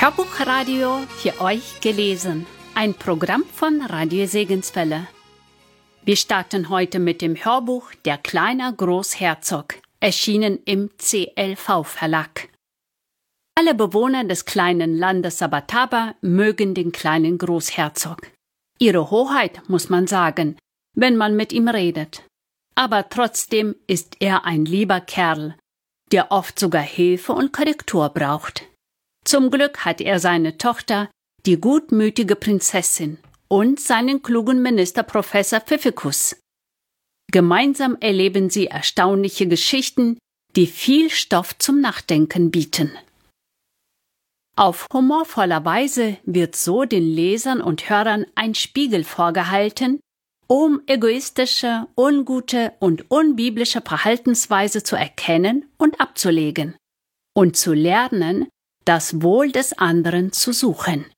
Hörbuchradio für euch gelesen. Ein Programm von Radio Segenswelle. Wir starten heute mit dem Hörbuch Der kleine Großherzog, erschienen im CLV-Verlag. Alle Bewohner des kleinen Landes Sabataba mögen den kleinen Großherzog. Ihre Hoheit, muss man sagen, wenn man mit ihm redet. Aber trotzdem ist er ein lieber Kerl, der oft sogar Hilfe und Korrektur braucht. Zum Glück hat er seine Tochter, die gutmütige Prinzessin, und seinen klugen Minister Professor Pfiffikus. Gemeinsam erleben sie erstaunliche Geschichten, die viel Stoff zum Nachdenken bieten. Auf humorvoller Weise wird so den Lesern und Hörern ein Spiegel vorgehalten, um egoistische, ungute und unbiblische Verhaltensweise zu erkennen und abzulegen und zu lernen, das Wohl des anderen zu suchen.